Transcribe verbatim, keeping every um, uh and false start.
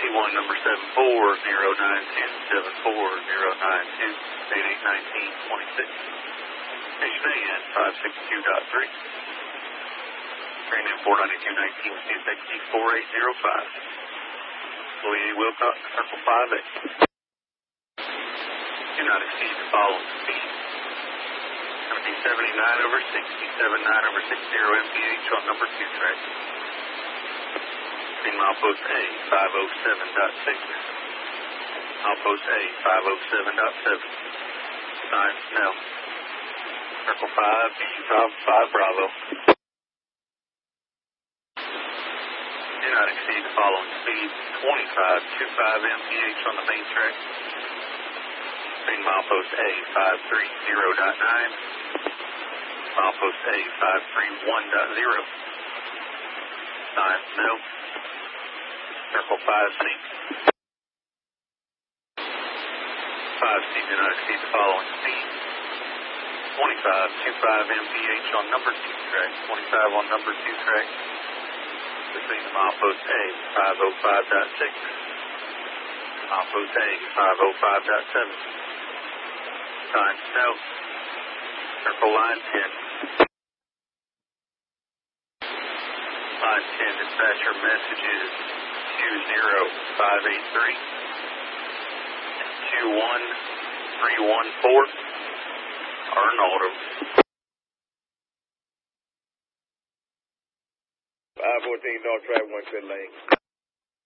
one number seven four zero nine two seven four zero nine two eight eight nineteen twenty six. Station A N five six two dot three. Train in four ninety two nineteen C S X G four eight zero five. Louis A. Wilcox, Circle five eight. Do not exceed the following speed. Going to be seventy-nine over sixty, seventy-nine over sixty M P H on number two track. Milepost A five oh seven point six. Milepost A five oh seven point seven. Sign Snell. Circle five, B five five Bravo. Do not exceed the following speed. twenty-five twenty-five M P H on the main track. Main milepost A five three zero point nine. Milepost A five three one point zero. Sign Snell. Circle five C. five C, do not exceed the following speed. twenty-five twenty-five M P H on number two track. twenty-five on number two track. Between the milepost A five oh five point six. Milepost A five oh five point seven. Sign Snow. Circle line ten. Line ten, dispatcher messages two zero five eight three and two one three one four. Arnaldo. five fourteen North Track, one pit lane.